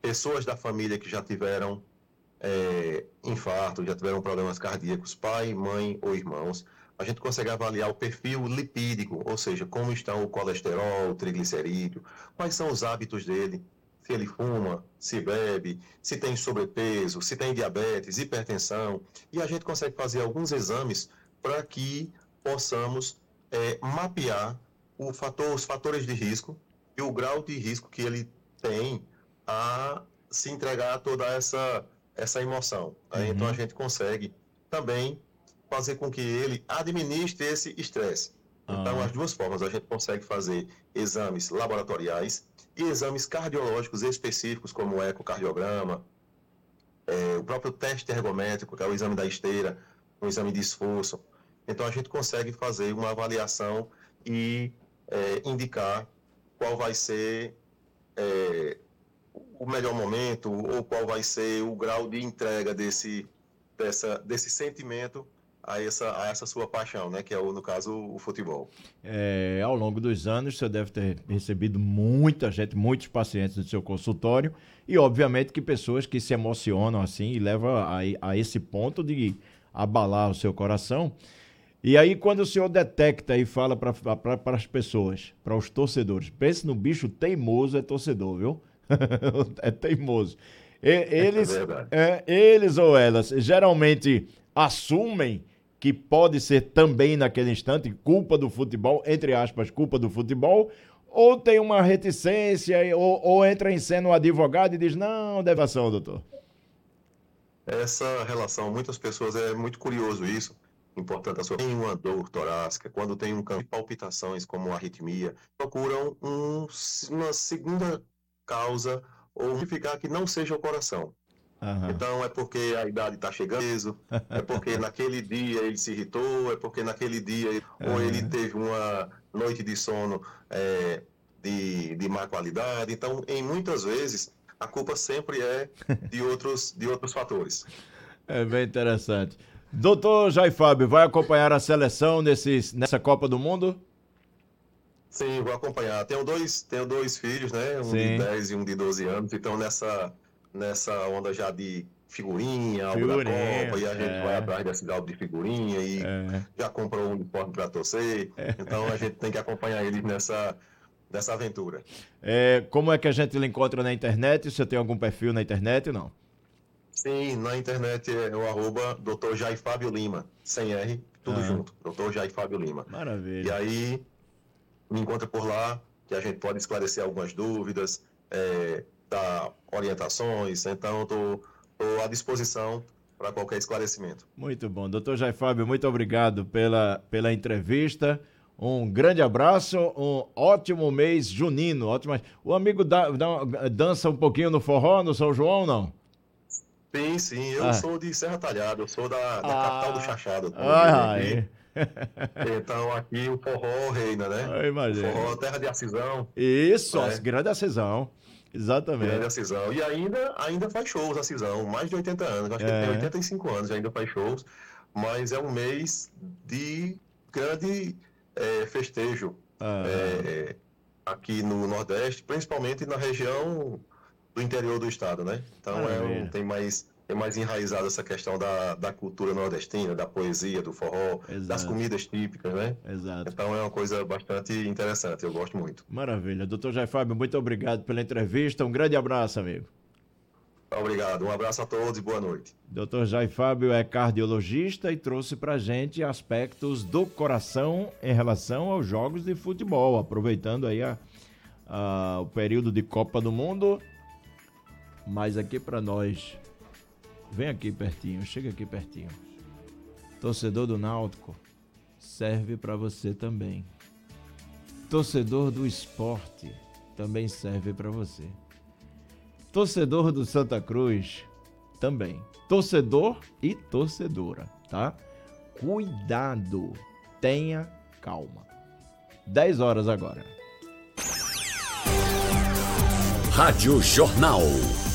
pessoas da família que já tiveram infarto, já tiveram problemas cardíacos, pai, mãe ou irmãos. A gente consegue avaliar o perfil lipídico, ou seja, como estão o colesterol, o triglicerídeo, quais são os hábitos dele, se ele fuma, se bebe, se tem sobrepeso, se tem diabetes, hipertensão. E a gente consegue fazer alguns exames para que possamos mapear os fatores de risco e o grau de risco que ele tem a se entregar a toda essa emoção. Tá? Então a gente consegue também fazer com que ele administre esse estresse. Então, as duas formas, a gente consegue fazer exames laboratoriais e exames cardiológicos específicos, como o ecocardiograma, o próprio teste ergométrico, que é o exame da esteira, um exame de esforço. Então, a gente consegue fazer uma avaliação e indicar qual vai ser o melhor momento ou qual vai ser o grau de entrega desse sentimento a essa sua paixão, né? Que é, no caso, o futebol. Ao longo dos anos, você deve ter recebido muita gente, muitos pacientes no seu consultório e, obviamente, que pessoas que se emocionam assim e levam a esse ponto de abalar o seu coração. E aí, quando o senhor detecta e fala para as pessoas, para os torcedores, pense no bicho teimoso, é torcedor, viu? É teimoso. Eles ou elas geralmente assumem que pode ser também naquele instante culpa do futebol, entre aspas, culpa do futebol, ou tem uma reticência, ou entra em cena o advogado e diz, não, deve ação, doutor. Essa relação, muitas pessoas, é muito curioso isso, importante a sua... Tem uma dor torácica, quando tem um campo de palpitações como arritmia, procuram uma segunda causa ou verificar que não seja o coração. Uhum. Então é porque a idade está chegando, é porque naquele dia ele se irritou, é porque naquele dia ou ele teve uma noite de sono de má qualidade. Então, em muitas vezes, a culpa sempre é de outros fatores. É bem interessante. Doutor Jair Fábio, vai acompanhar a seleção nessa Copa do Mundo? Sim, vou acompanhar. Tenho dois filhos, né? Um de 10 e um de 12 anos. Então, nessa onda já de figurinha, álbum da Copa, e a gente vai atrás desse álbum de figurinha e já comprou um uniforme para torcer. Então, a gente tem que acompanhar eles nessa aventura. Como é que a gente lhe encontra na internet? Você tem algum perfil na internet ou não? Sim, na internet é o @Dr. Jair Fábio Lima, sem R, tudo junto, Dr. Jair Fábio Lima. Maravilha. E aí, me encontra por lá, que a gente pode esclarecer algumas dúvidas, dar orientações, então estou à disposição para qualquer esclarecimento. Muito bom. Doutor Jair Fábio, muito obrigado pela entrevista. Um grande abraço, um ótimo mês junino. O amigo dança um pouquinho no forró, no São João, não? Sim, eu sou de Serra Talhada, eu sou da capital do Chachado. Então aqui o forró reina, né? Eu imagino. O forró, terra de Acisão. Isso, grande Acisão. Exatamente. Grande Acisão. E ainda faz shows Acisão, mais de 80 anos. Acho que ele tem 85 anos, ainda faz shows. Mas é um mês de grande festejo aqui no Nordeste, principalmente na região do interior do estado, né? Então tem mais enraizado essa questão da cultura nordestina, da poesia, do forró, das comidas típicas, né? Exato. Então é uma coisa bastante interessante, eu gosto muito. Maravilha. Doutor Jair Fábio, muito obrigado pela entrevista. Um grande abraço, amigo. Obrigado. Um abraço a todos e boa noite. Doutor Jair Fábio é cardiologista e trouxe pra gente aspectos do coração em relação aos jogos de futebol, aproveitando aí o período de Copa do Mundo. Mas aqui para nós, vem aqui pertinho, chega aqui pertinho. Torcedor do Náutico, serve para você também. Torcedor do esporte, também serve para você. Torcedor do Santa Cruz, também. Torcedor e torcedora, tá? Cuidado, tenha calma. 10 horas agora. Rádio Jornal.